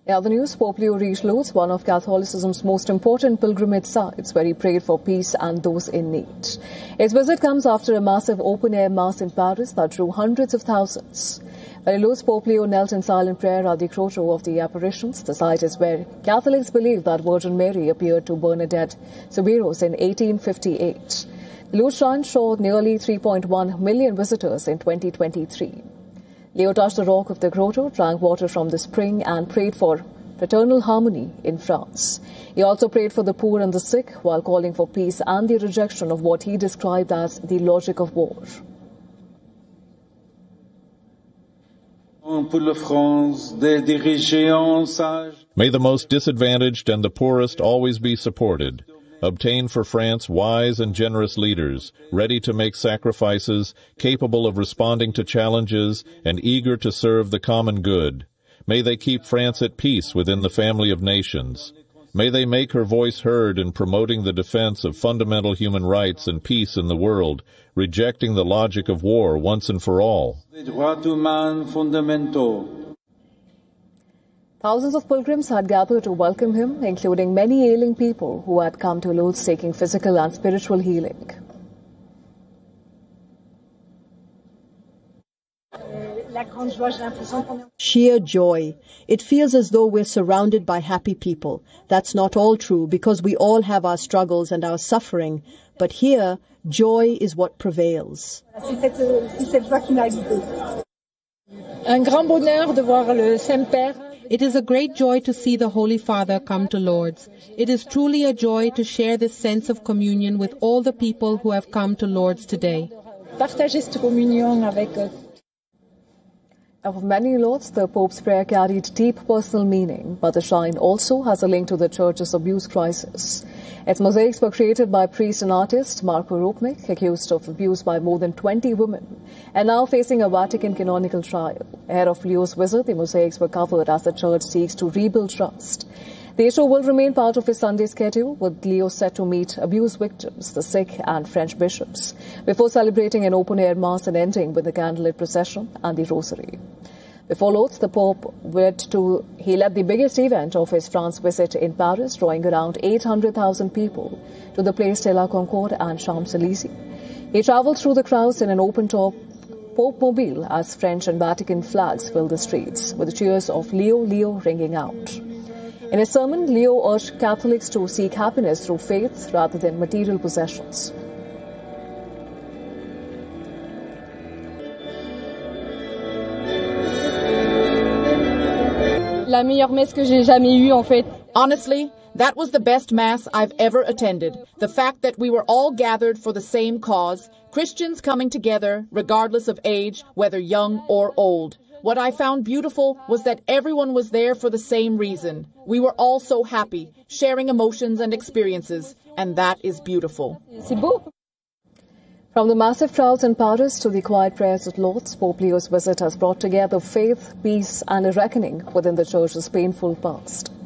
In other news, Pope Leo reached Lourdes, one of Catholicism's most important pilgrimage sites, where he prayed for peace and those in need. His visit comes after a massive open-air mass in Paris that drew hundreds of thousands. While Lourdes, Pope Leo knelt in silent prayer at the grotto of the apparitions. The site is where Catholics believe that Virgin Mary appeared to Bernadette Soubirous in 1858. The Lourdes shrine showed nearly 3.1 million visitors in 2023. Leo touched the rock of the grotto, drank water from the spring and prayed for fraternal harmony in France. He also prayed for the poor and the sick while calling for peace and the rejection of what he described as the logic of war. May the most disadvantaged and the poorest always be supported. Obtain for France wise and generous leaders, ready to make sacrifices, capable of responding to challenges, and eager to serve the common good. May they keep France at peace within the family of nations. May they make her voice heard in promoting the defense of fundamental human rights and peace in the world, rejecting the logic of war once and for all. Thousands of pilgrims had gathered to welcome him, including many ailing people who had come to Lourdes seeking physical and spiritual healing. Sheer joy. It feels as though we're surrounded by happy people. That's not all true, because we all have our struggles and our suffering. But here, joy is what prevails. Un grand bonheur de voir le Saint-Père. It is a great joy to see the Holy Father come to Lourdes. It is truly a joy to share this sense of communion with all the people who have come to Lourdes today. Partager cette communion avec And for many in Lourdes, the Pope's prayer carried deep personal meaning, but the shrine also has a link to the Church's abuse crisis. Its mosaics were created by priest and artist Marco Rupnik, accused of abuse by more than 20 women, and now facing a Vatican canonical trial. Ahead of Leo's visit, the mosaics were covered as the Church seeks to rebuild trust. The issue will remain part of his Sunday schedule, with Leo set to meet abuse victims, the sick and French bishops, before celebrating an open-air mass and ending with the candlelit procession and the rosary. Before Lourdes, the Pope led the biggest event of his France visit in Paris, drawing around 800,000 people to the Place de la Concorde and Champs-Élysées. He travelled through the crowds in an open-top Pope mobile as French and Vatican flags filled the streets, with the cheers of Leo, Leo ringing out. In his sermon, Leo urged Catholics to seek happiness through faith rather than material possessions. la meilleure messe que j'ai jamais eue, en fait. Honestly, that was the best Mass I've ever attended. The fact that we were all gathered for the same cause, Christians coming together regardless of age, whether young or old. What I found beautiful was that everyone was there for the same reason. We were all so happy, sharing emotions and experiences, and that is beautiful. C'est beau. From the massive crowds in Paris to the quiet prayers at Lourdes, Pope Leo's visit has brought together faith, peace and a reckoning within the Church's painful past.